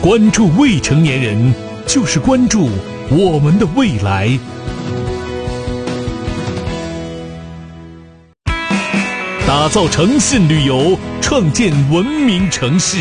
关注未成年人，就是关注我们的未来。打造诚信旅游，创建文明城市。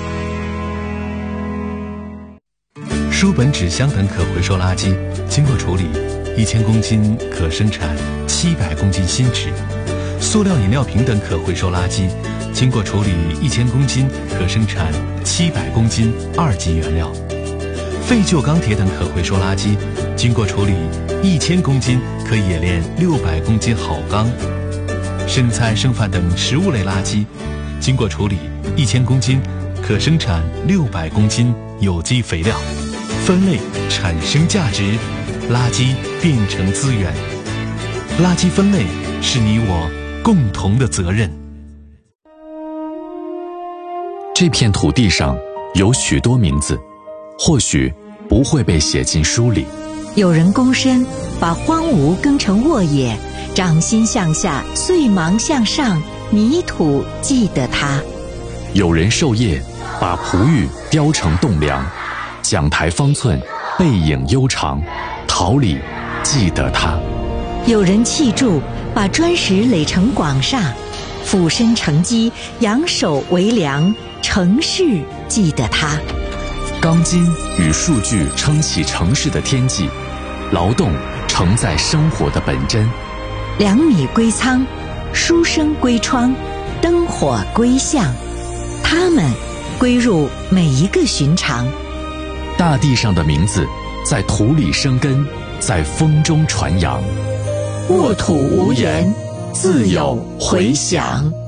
书本、纸箱等可回收垃圾经过处理，1000公斤可生产700公斤新纸；塑料饮料瓶等可回收垃圾经过处理1000公斤可生产700公斤2级原料；废旧钢铁等可回收垃圾经过处理1000公斤可冶炼600公斤好钢；剩菜剩饭等食物类垃圾经过处理1000公斤可生产600公斤有机肥料。分类产生价值，垃圾变成资源。垃圾分类是你我共同的责任。 这片土地上有许多名字，或许不会被写进书里。 有人躬身把荒芜耕成沃野，掌心向下，碎芒向上，泥土记得它。 有人授业把璞玉雕成栋梁，讲台方寸，背影悠长，桃李记得它。 有人砌筑把砖石垒成广厦，俯身承基，仰首为梁，城市记得它。 钢筋与数据撑起城市的天际，劳动承载生活的本真。 2米归仓，书生归窗，灯火归巷，它们归入每一个寻常。 大地上的名字在土里生根，在风中传扬。 沃土无言，自有回响。